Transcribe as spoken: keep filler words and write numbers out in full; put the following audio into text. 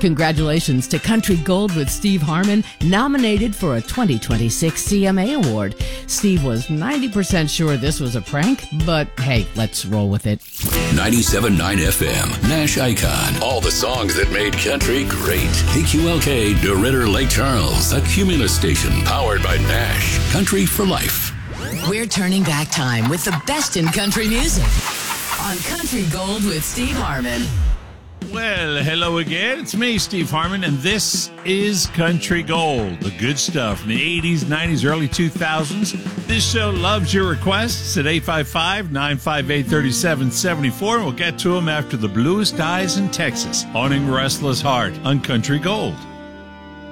Congratulations to Country Gold with Steve Harmon, nominated for a twenty twenty-six C M A award. Steve was ninety percent sure this was a prank, but hey, let's roll with it. ninety-seven point nine F M, Nash Icon. All the songs that made country great. K Q L K, DeRidder Lake Charles, a Cumulus station powered by Nash. Country for life. We're turning back time with the best in country music on Country Gold with Steve Harmon. Well, hello again. It's me, Steve Harmon, and this is Country Gold, the good stuff from the eighties, nineties, early two thousands. This show loves your requests at eight five five, nine five eight, three seven seven four, and we'll get to them after the Bluest Eyes in Texas, Haunting Restless Heart on Country Gold.